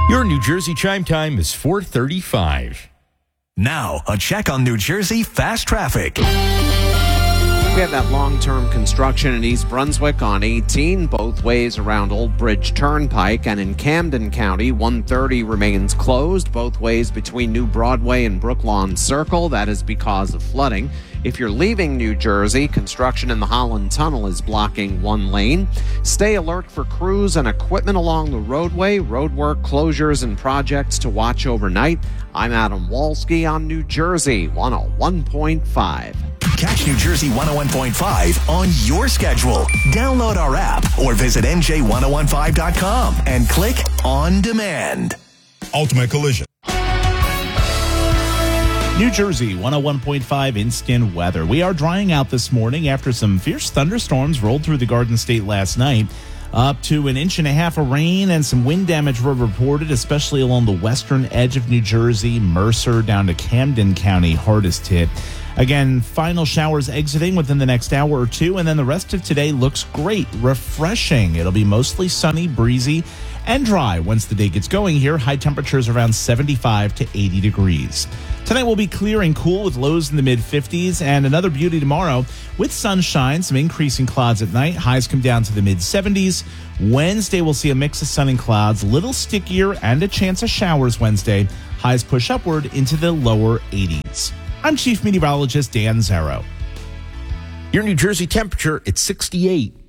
Your New Jersey chime time is 4:35. Now, a check on New Jersey fast traffic. We have that long-term construction in East Brunswick on 18, both ways around Old Bridge Turnpike, and in Camden County, 130 remains closed, both ways between New Broadway and Brooklawn Circle. That is because of flooding. If you're leaving New Jersey, construction in the Holland Tunnel is blocking one lane. Stay alert for crews and equipment along the roadway, roadwork closures and projects to watch overnight. I'm Adam Walski on New Jersey 101.5. Catch New Jersey 101.5 on your schedule. Download our app or visit NJ1015.com and click On Demand. Ultimate Collision. New Jersey 101.5 instant weather. We are drying out this morning after some fierce thunderstorms rolled through the Garden State last night. Up to 1.5 inches of rain and some wind damage were reported, especially along the western edge of New Jersey, Mercer down to Camden County, hardest hit. Again, final showers exiting within the next hour or two, and then the rest of today looks great, refreshing. It'll be mostly sunny, breezy, and dry once the day gets going here. High temperatures around 75 to 80 degrees. Tonight will be clear and cool with lows in the mid-50s, and another beauty tomorrow with sunshine, some increasing clouds at night. Highs come down to the mid-70s. Wednesday we'll see a mix of sun and clouds, a little stickier, and a chance of showers Wednesday. Highs push upward into the lower 80s. I'm Chief Meteorologist Dan Zarrow. Your New Jersey temperature at 68.